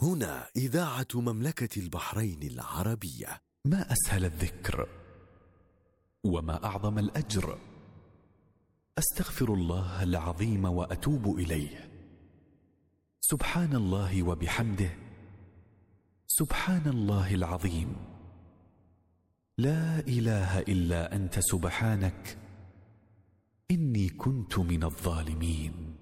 هنا إذاعة مملكة البحرين العربية. ما أسهل الذكر وما أعظم الأجر. أستغفر الله العظيم وأتوب إليه. سبحان الله وبحمده، سبحان الله العظيم. لا إله إلا أنت سبحانك إني كنت من الظالمين.